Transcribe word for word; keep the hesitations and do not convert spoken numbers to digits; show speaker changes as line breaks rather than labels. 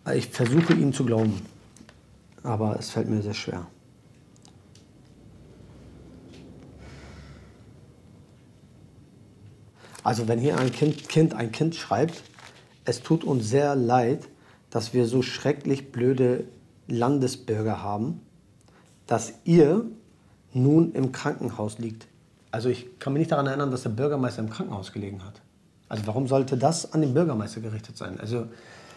Ich versuche Ihnen zu glauben, aber es fällt mir sehr schwer. Also wenn hier ein Kind, kind ein Kind schreibt, es tut uns sehr leid, dass wir so schrecklich blöde Landesbürger haben, dass ihr nun im Krankenhaus liegt. Also ich kann mich nicht daran erinnern, dass der Bürgermeister im Krankenhaus gelegen hat. Also warum sollte das an den Bürgermeister gerichtet sein? Also